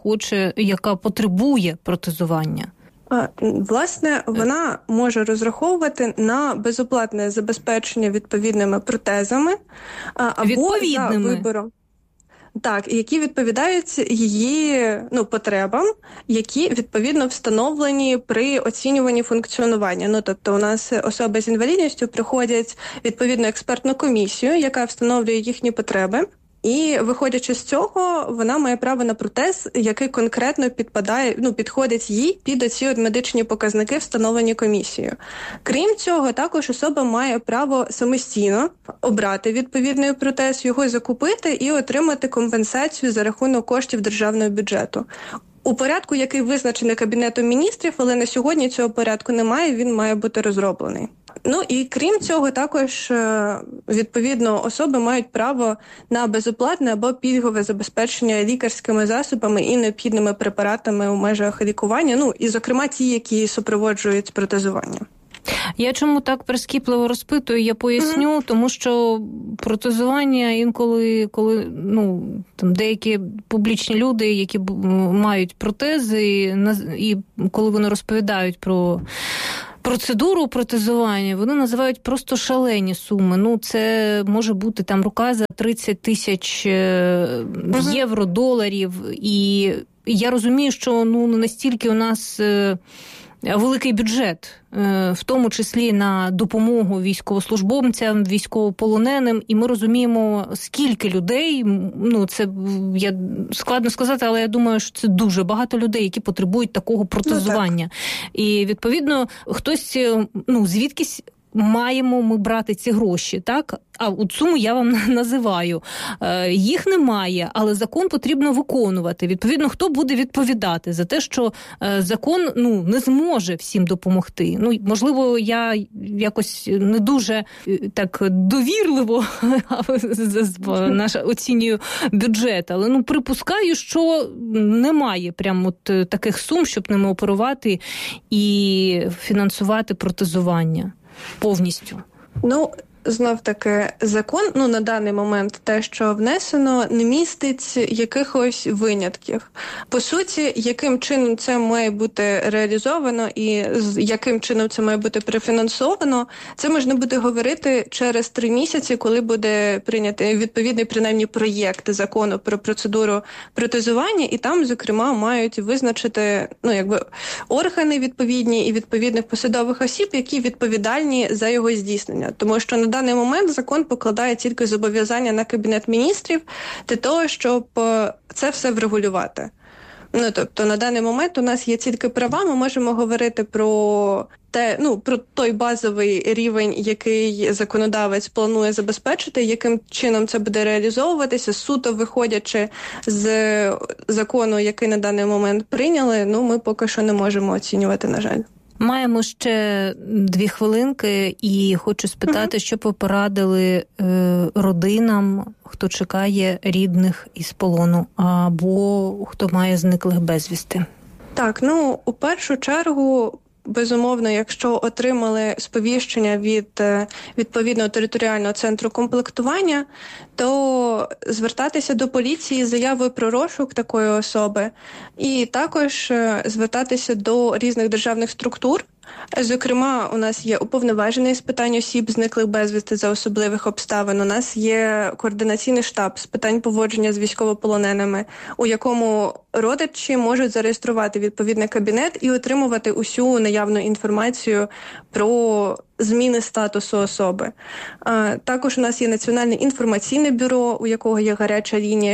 яка потребує протезування? Власне, вона може розраховувати на безоплатне забезпечення відповідними протезами або за вибором. Так, які відповідають її потребам, які відповідно встановлені при оцінюванні функціонування. Тобто у нас особи з інвалідністю проходять відповідну експертну комісію, яка встановлює їхні потреби. І, виходячи з цього, вона має право на протез, який конкретно підходить їй під оці медичні показники, встановлені комісією. Крім цього, також особа має право самостійно обрати відповідний протез, його закупити і отримати компенсацію за рахунок коштів державного бюджету. У порядку, який визначений Кабінетом міністрів, але на сьогодні цього порядку немає, він має бути розроблений. І крім цього, також, відповідно, особи мають право на безоплатне або пільгове забезпечення лікарськими засобами і необхідними препаратами у межах лікування, і, зокрема, ті, які супроводжують протезування. Я чому так прискіпливо розпитую, я поясню, тому що протезування інколи, коли деякі публічні люди, які мають протези, і коли вони розповідають про процедуру протезування, вони називають просто шалені суми. Це може бути рука за 30 тисяч євро, доларів. І я розумію, що не настільки у нас великий бюджет, в тому числі на допомогу військовослужбовцям, військовополоненим, і ми розуміємо, скільки людей, складно сказати, але я думаю, що це дуже багато людей, які потребують такого протезування. І, відповідно, хтось, звідкись маємо ми брати ці гроші, так? А от суму я вам називаю. Їх немає, але закон потрібно виконувати. Відповідно, хто буде відповідати за те, що закон не зможе всім допомогти? Можливо, я якось не дуже так довірливо оцінюю бюджет, але припускаю, що немає прямо таких сум, щоб ними оперувати і фінансувати протезування повністю. Знов-таки, закон, на даний момент те, що внесено, не містить якихось винятків. По суті, яким чином це має бути реалізовано і яким чином це має бути профінансовано, це можна буде говорити через 3 місяці, коли буде прийнятий відповідний, принаймні, проєкт закону про процедуру протезування, і там, зокрема, мають визначити, органи відповідні і відповідних посадових осіб, які відповідальні за його здійснення. Тому що на даний момент закон покладає тільки зобов'язання на Кабінет міністрів для того, щоб це все врегулювати. Тобто на даний момент у нас є тільки права, ми можемо говорити про той базовий рівень, який законодавець планує забезпечити, яким чином це буде реалізовуватися, суто виходячи з закону, який на даний момент прийняли, ми поки що не можемо оцінювати, на жаль. Маємо ще 2 хвилинки, і хочу спитати, що б ви порадили родинам, хто чекає рідних із полону, або хто має зниклих безвісти? Так, у першу чергу, безумовно, якщо отримали сповіщення від відповідного територіального центру комплектування, то звертатися до поліції з заявою про розшук такої особи і також звертатися до різних державних структур. Зокрема, у нас є уповноважений з питань осіб, зниклих безвісти за особливих обставин. У нас є координаційний штаб з питань поводження з військовополоненими, у якому родичі можуть зареєструвати відповідний кабінет і отримувати усю наявну інформацію про зміни статусу особи. Також у нас є Національне інформаційне бюро, у якого є гаряча лінія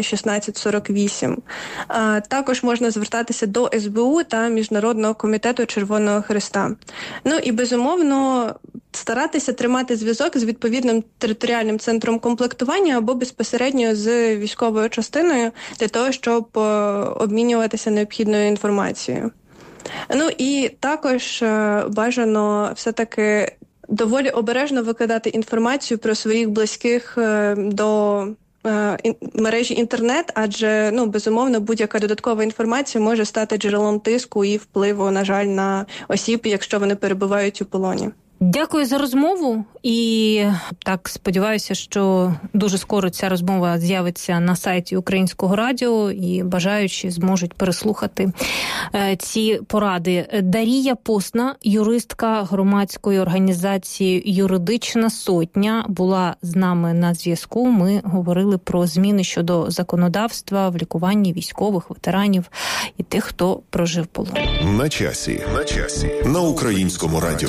1648. Також можна звертатися до СБУ та Міжнародного комітету Червоного Хреста. І, безумовно, старатися тримати зв'язок з відповідним територіальним центром комплектування або безпосередньо з військовою частиною для того, щоб обмінюватися необхідною інформацією. І також бажано все-таки доволі обережно викладати інформацію про своїх близьких до мережі інтернет, адже, безумовно, будь-яка додаткова інформація може стати джерелом тиску і впливу, на жаль, на осіб, якщо вони перебувають у полоні. Дякую за розмову і так сподіваюся, що дуже скоро ця розмова з'явиться на сайті Українського радіо і бажаючі зможуть переслухати ці поради. Дарія Постна, юристка громадської організації «Юридична сотня», була з нами на зв'язку. Ми говорили про зміни щодо законодавства в лікуванні військових, ветеранів і тих, хто прожив полон. На часі. На Українському радіо.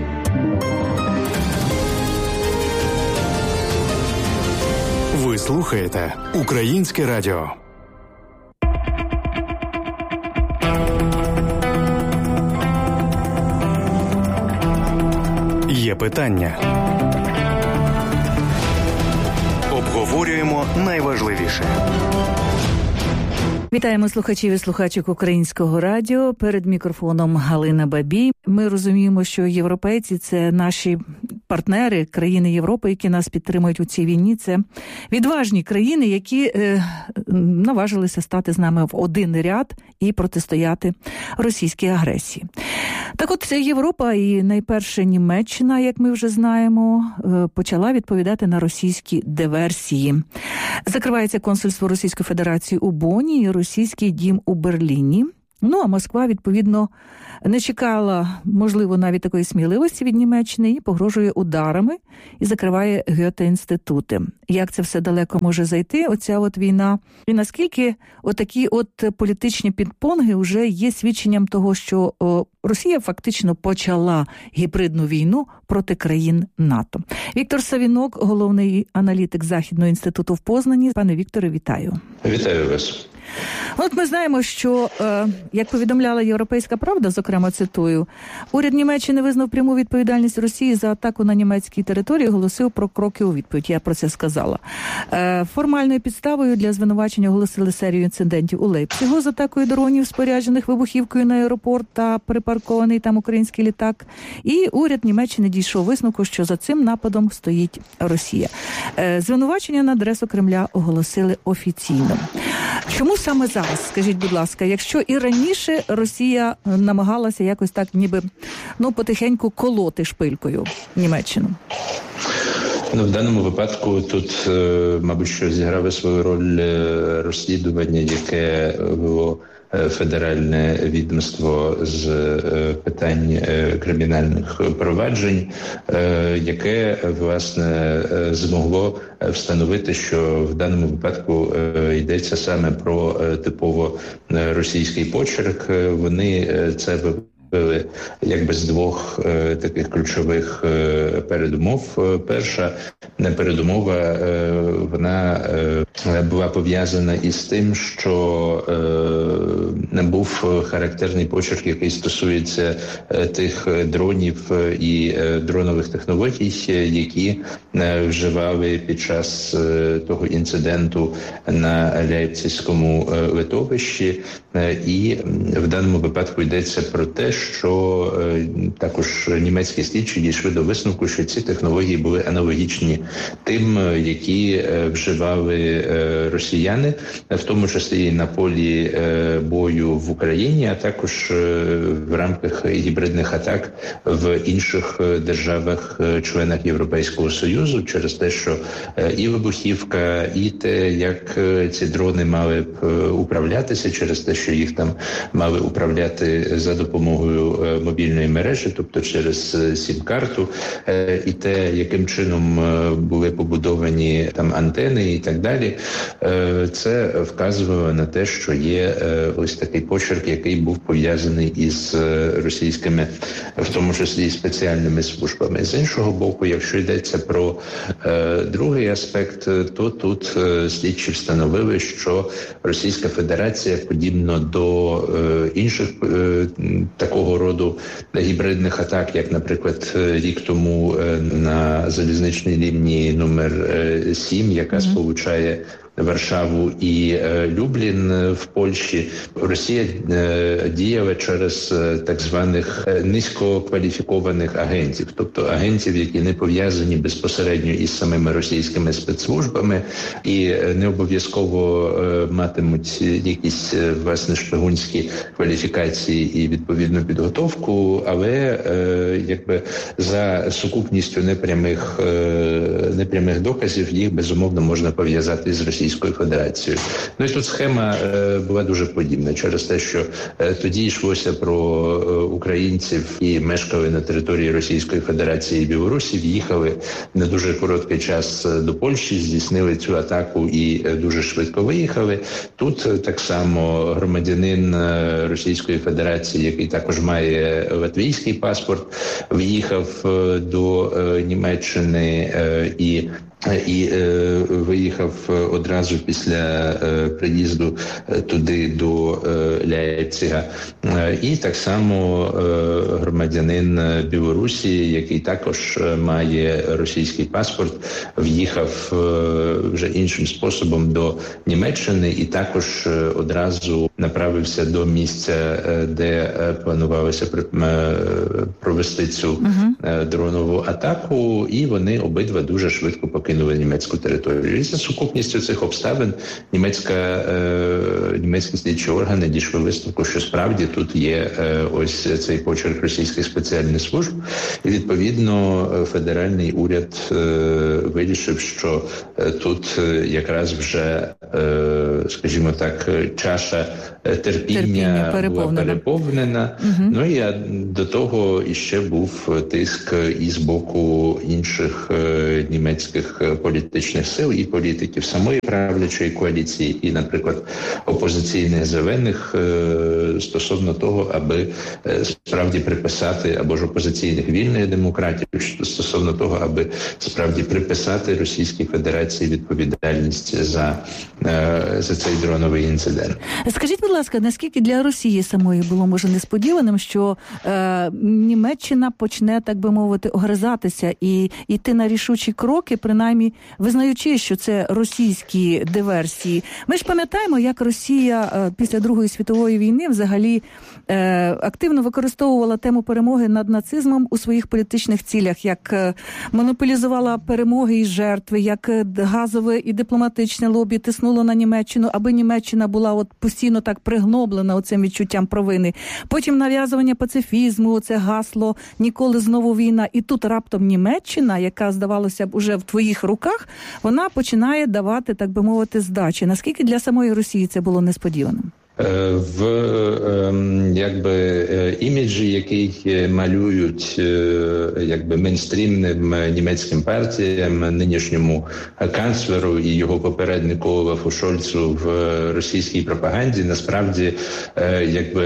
Ви слухаєте Українське радіо. Є питання. Обговорюємо найважливіше. Вітаємо слухачів і слухачок Українського радіо. Перед мікрофоном Галина Бабій. Ми розуміємо, що європейці – це наші партнери, країни Європи, які нас підтримують у цій війні. Це відважні країни, які наважилися стати з нами в один ряд і протистояти російській агресії. Так от Європа і найперше Німеччина, як ми вже знаємо, почала відповідати на російські диверсії. Закривається консульство Російської Федерації у Бонні і російський дім у Берліні. А Москва, відповідно, не чекала, можливо, навіть такої сміливості від Німеччини і погрожує ударами і закриває Гьоте-інститути. Як це все далеко може зайти, оця війна? І наскільки отакі політичні підпонги вже є свідченням того, що Росія фактично почала гібридну війну проти країн НАТО. Віктор Савінок, головний аналітик Західного інституту в Познані. Пане Вікторе, вітаю. Вітаю вас. Ми знаємо, що, як повідомляла «Європейська правда», зокрема цитую, уряд Німеччини визнав пряму відповідальність Росії за атаку на німецькій території і оголосив про кроки у відповідь. Я про це сказала. Формальною підставою для звинувачення оголосили серію інцидентів у Лейпцигу з атакою дронів, споряджених вибухівкою на аеропорт та припаркований там український літак. І уряд Німеччини дійшов висновку, що за цим нападом стоїть Росія. Звинувачення на адресу Кремля оголосили офіційно. Чому саме зараз, скажіть, будь ласка, якщо і раніше Росія намагалася якось так ніби, потихеньку колоти шпилькою Німеччину? В даному випадку тут, мабуть, що зіграло свою роль розслідування, яке було федеральне відомство з питань кримінальних проваджень, яке, власне, змогло встановити, що в даному випадку йдеться саме про типово російський почерк. Вони це вибили якби з двох таких ключових передумов. Перша передумова, вона була пов'язана із тим, що був характерний почерк, який стосується тих дронів і дронових технологій, які вживали під час того інциденту на Лейпцизькому литовищі. І в даному випадку йдеться про те, що також німецькі слідчі дійшли до висновку, що ці технології були аналогічні тим, які вживали росіяни, в тому числі і на полі бою в Україні, а також в рамках гібридних атак в інших державах-членах Європейського Союзу, через те, що і вибухівка, і те, як ці дрони мали б управлятися, через те, що їх там мали управляти за допомогою мобільної мережі, тобто через сім-карту, і те, яким чином були побудовані там антени і так далі, це вказувало на те, що є ось такий почерк, який був пов'язаний із російськими, в тому числі спеціальними службами. З іншого боку, якщо йдеться про другий аспект, то тут слідчі встановили, що Російська Федерація, подібно до інших такого роду гібридних атак, як, наприклад, рік тому на залізничній лінії номер 7, яка сполучає Варшаву і Люблін в Польщі. Росія діяла через так званих низькокваліфікованих агентів, тобто агентів, які не пов'язані безпосередньо із самими російськими спецслужбами і не обов'язково матимуть якісь, власне, шпигунські кваліфікації і відповідну підготовку, але якби за сукупністю непрямих доказів їх, безумовно, можна пов'язати з Російською Федерацією. Ну і тут схема була дуже подібна через те, що тоді йшлося про українців, які мешкали на території Російської Федерації і Білорусі, в'їхали на дуже короткий час до Польщі, здійснили цю атаку і дуже швидко виїхали. Тут так само громадянин Російської Федерації, який також має латвійський паспорт, в'їхав до Німеччини і виїхав одразу після приїзду туди до Ляйпцига. І так само громадянин Білорусі, який також має російський паспорт, в'їхав вже іншим способом до Німеччини і також одразу направився до місця, де планувалося провести цю дронову атаку, і вони обидва дуже швидко покинули німецьку територію. І за сукупністю цих обставин німецькі слідчі органи дійшли висновку, що справді тут є ось цей почерк російських спеціальних служб. І відповідно федеральний уряд вирішив, що тут якраз вже, скажімо так, чаша терпіння була переповнена. Ну і до того іще був тиск і з боку інших німецьких політичних сил і політиків самої правлячої коаліції і, наприклад, опозиційних зелених стосовно того, аби справді приписати, або ж опозиційних вільних демократів, стосовно того, аби справді приписати Російській Федерації відповідальність за цей дроновий інцидент. Скажіть, будь ласка, наскільки для Росії самої було, може, несподіваним, що Німеччина почне, так би мовити, огризатися і йти на рішучі кроки, принаймні визнаючи, що це російські диверсії. Ми ж пам'ятаємо, як Росія після Другої світової війни взагалі активно використовувала тему перемоги над нацизмом у своїх політичних цілях, як монополізувала перемоги і жертви, як газове і дипломатичне лобі тиснуло на Німеччину, аби Німеччина була от постійно так пригноблена оцим відчуттям провини. Потім нав'язування пацифізму, це гасло «Ніколи знову війна». І тут раптом Німеччина, яка, здавалося б, уже в твоїх руках, вона починає давати, так би мовити, здачі. Наскільки для самої Росії це було несподіваним? В якби іміджі, який малюють якби мейнстрімним німецьким партіям, нинішньому канцлеру і його попереднику Олафу Шольцу в російській пропаганді, насправді якби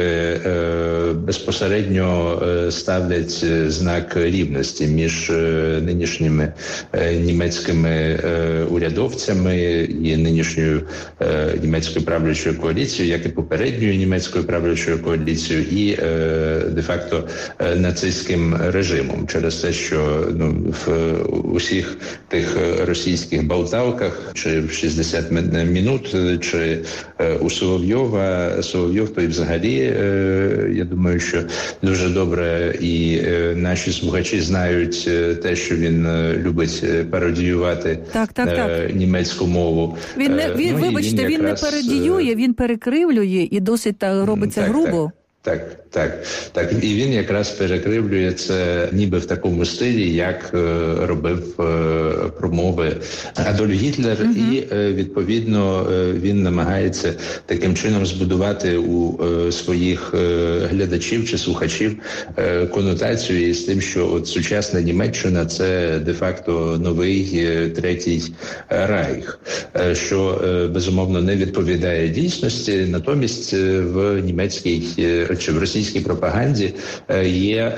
безпосередньо ставлять знак рівності між нинішніми німецькими урядовцями і нинішньою німецькою правлячою коаліцією, як і попередньою німецькою правлячою коаліцією і де-факто нацистським режимом. Через те, що в усіх тих російських болталках, чи в 60 минут, чи у Соловйова, Соловйов той взагалі, я думаю, що дуже добре і наші слухачі знають те, що він любить пародіювати німецьку мову. Він не пародіює, він перекривлює і досить робиться грубо. Так. І він якраз перекривлює це ніби в такому стилі, як робив промови Адольф Гітлер. І, відповідно, він намагається таким чином збудувати у своїх глядачів чи слухачів конотацію із тим, що от сучасна Німеччина – це де-факто новий Третій Райх, що, безумовно, не відповідає дійсності. Натомість в німецькій чи в російській пропаганді є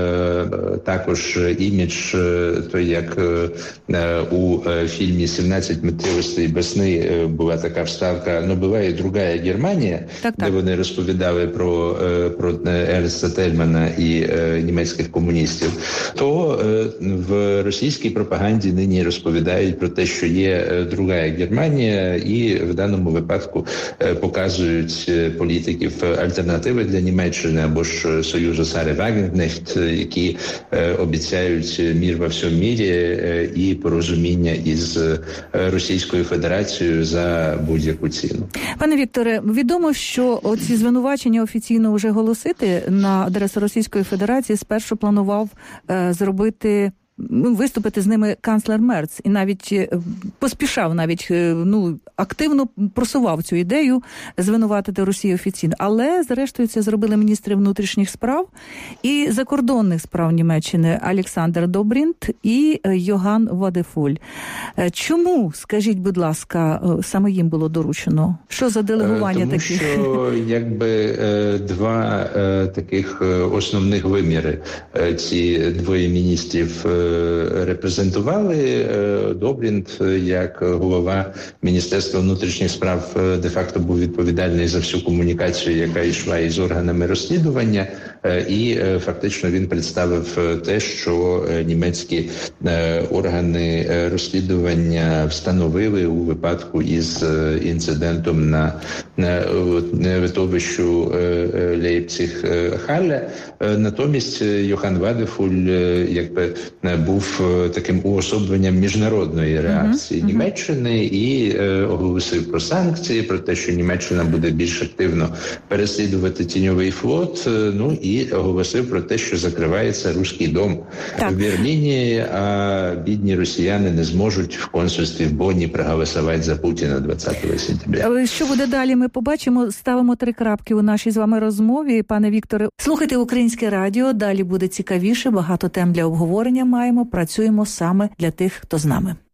також імідж, той як у фільмі «17 миттєвостей весни» була така вставка «Ну, буває другая Германія», де вони розповідали про Ернста Тельмана і німецьких комуністів, то в російській пропаганді нині розповідають про те, що є другая Германія, і в даному випадку показують політиків альтернативи для Німеччини або ж Союзу Сари Вагнернехт, які обіцяють мір во всьому мірі і порозуміння із Російською Федерацією за будь-яку ціну. Пане Вікторе, відомо, що оці звинувачення офіційно вже голосити на адресу Російської Федерації спершу планував виступити з ними канцлер Мерц, і навіть поспішав, активно просував цю ідею звинуватити Росію офіційно. Але, зрештою, це зробили міністри внутрішніх справ і закордонних справ Німеччини Олександр Добрінт і Йоган Вадефуль. Чому, скажіть, будь ласка, саме їм було доручено? Що за делегування таких? Тому що, два таких основних виміри ці двоє міністрів репрезентували. Добрінт, як голова Міністерства внутрішніх справ, де-факто був відповідальний за всю комунікацію, яка йшла із органами розслідування, і фактично він представив те, що німецькі органи розслідування встановили у випадку із інцидентом на литовищу Лейпциг-Халле. Натомість Йохан Вадефуль був таким уособленням міжнародної реакції Німеччини і оголосив про санкції, про те, що Німеччина буде більш активно переслідувати тіньовий флот, і оголосив про те, що закривається Руський дом в Берліні, а бідні росіяни не зможуть в консульстві в Бонні проголосувати за Путіна 20 сентября. Що буде далі, ми побачимо. Ставимо 3 крапки у нашій з вами розмові. Пане Вікторе, слухайте Українське радіо, далі буде цікавіше, багато тем для обговорення маємо, працюємо саме для тих, хто з нами.